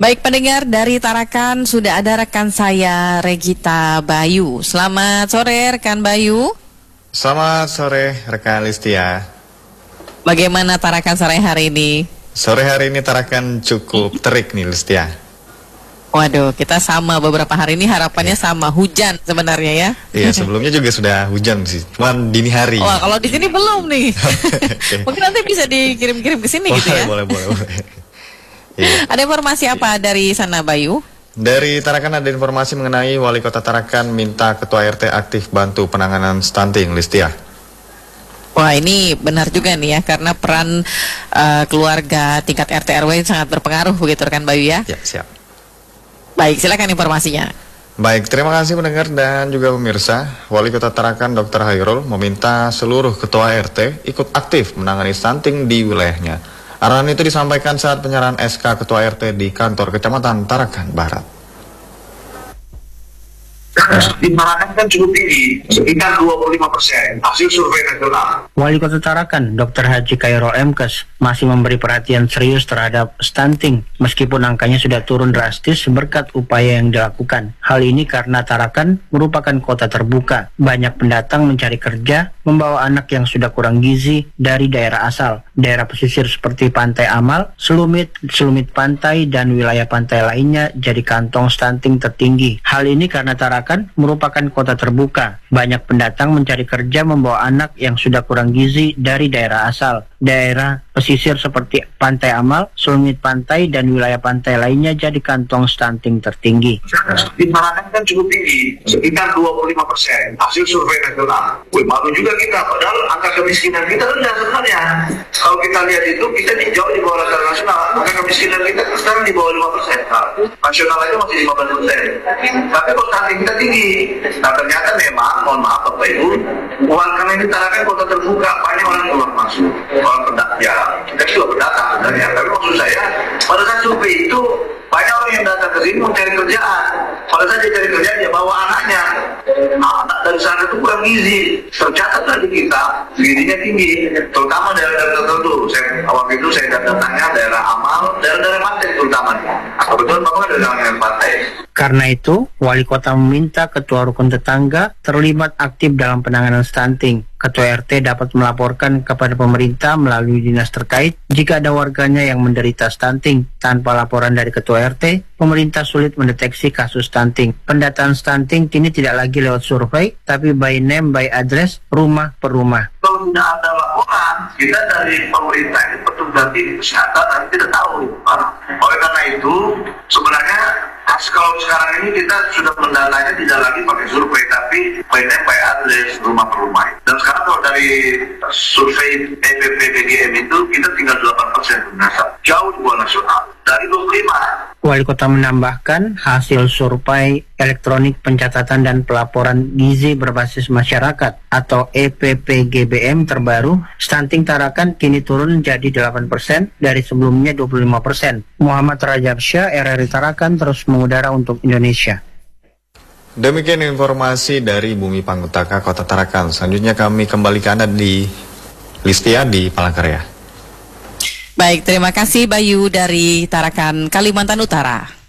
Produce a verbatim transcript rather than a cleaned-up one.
Baik pendengar, dari Tarakan sudah ada rekan saya Regita Bayu. Selamat sore rekan Bayu. Selamat sore rekan Listia. Bagaimana Tarakan sore hari ini? Sore hari ini Tarakan cukup terik nih Listia. Waduh, kita sama beberapa hari ini harapannya sama, hujan sebenarnya ya. Iya, sebelumnya juga sudah hujan sih, cuman dini hari. Wah, kalau di sini belum nih. Okay. Mungkin nanti bisa dikirim-kirim ke sini boleh, gitu ya. Boleh, boleh, boleh. Iya. Ada informasi apa dari sana Bayu? Dari Tarakan ada informasi mengenai Wali Kota Tarakan minta Ketua R T aktif bantu penanganan stunting, Listia. Wah, ini benar juga nih ya, karena peran uh, keluarga tingkat R T R W sangat berpengaruh begitu rekan Bayu ya. Ya, siap. Baik, silakan informasinya. Baik, terima kasih pendengar dan juga pemirsa. Wali Kota Tarakan dokter Hairul meminta seluruh ketua R T ikut aktif menangani stunting di wilayahnya. Arahan itu disampaikan saat penyerahan S K Ketua R T di kantor Kecamatan Tarakan Barat. Di Tarakan kan cukup tinggi, sekitar dua puluh lima persen hasil survei nasional. Wali Kota Tarakan, dokter Haji Khairul M Kes, masih memberi perhatian serius terhadap stunting, meskipun angkanya sudah turun drastis berkat upaya yang dilakukan. Hal ini karena Tarakan merupakan kota terbuka. Banyak pendatang mencari kerja, membawa anak yang sudah kurang gizi dari daerah asal. Daerah pesisir seperti Pantai Amal, Selumit, Selumit Pantai, dan wilayah pantai lainnya jadi kantong stunting tertinggi. Hal ini karena Tarakan merupakan kota terbuka. Banyak pendatang mencari kerja membawa anak yang sudah kurang gizi dari daerah asal. Daerah pesisir seperti Pantai Amal, Selumit Pantai, dan wilayah pantai lainnya jadi kantong stunting tertinggi. Di Tarakan kan cukup tinggi, sekitar dua puluh lima persen hasil survei nasional. Wih, malu juga kita, padahal angka kemiskinan kita rendah sebenarnya. Kalau kita lihat itu, kita di jauh di bawah rata nasional. Angka kemiskinan kita sekarang di bawah lima persen. Nasional aja masih lima belas persen. Tapi kok stunting kita tinggi. Nah ternyata memang, mohon maaf Bapak Ibu, uang karena ini Tarakan kota terbuka, banyak orang keluar masuk. Orang pendatang, ya kita juga pendatang sebenarnya. Tapi maksud saya, pada saat survei itu, banyak orang yang datang ke sini mau cari kerjaan. Pada saat dia cari kerjaan, dia bawa anaknya. Nah, anak dari sana itu kurang gizi. Tercatat lagi kita, gizinya tinggi. Terutama daerah-daerah tertentu. Saya, waktu itu saya datangnya daerah Amal, daerah-daerah pantai terutama. Kebetulan Bapak ada daerah pantai. Karena itu, Wali Kota meminta Ketua Rukun Tetangga terlibat aktif dalam penanganan stunting. Ketua R T dapat melaporkan kepada pemerintah melalui dinas terkait jika ada warganya yang menderita stunting. Tanpa laporan dari Ketua R T, pemerintah sulit mendeteksi kasus stunting. Pendataan stunting kini tidak lagi lewat survei, tapi by name, by address, rumah per rumah. Kalau tidak ada laporan, kita dari pemerintah ini petugas di kesehatan dan tidak tahu. Oleh karena itu, sebenarnya kalau sekarang ini kita sudah mendatanya tidak lagi pakai survei, tapi by name, by address, rumah per rumah. Dan sekarang kalau dari survei E P P B G M itu kita tinggal delapan persen berdasar, jauh di bawah nasional dari dua puluh lima. Wali Kota menambahkan hasil survei elektronik pencatatan dan pelaporan gizi berbasis masyarakat atau E P P G B M terbaru, stunting Tarakan kini turun jadi delapan persen dari sebelumnya dua puluh lima persen. Muhammad Rajabsyah, R R I Tarakan, terus mengudara untuk Indonesia. Demikian informasi dari Bumi Panggutaka Kota Tarakan. Selanjutnya kami kembali ke Anda di Listia di Palangkaraya. Baik, terima kasih Bayu dari Tarakan, Kalimantan Utara.